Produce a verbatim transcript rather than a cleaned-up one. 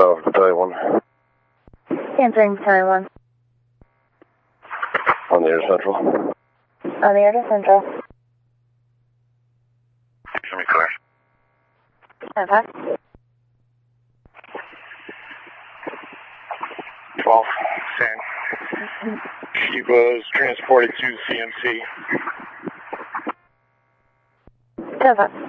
Bravo, Battalion one. Answering Battalion one. On the air to Central. On the air to Central. Show me clear. ten five. twelve, San. She was transported to C M C. ten five.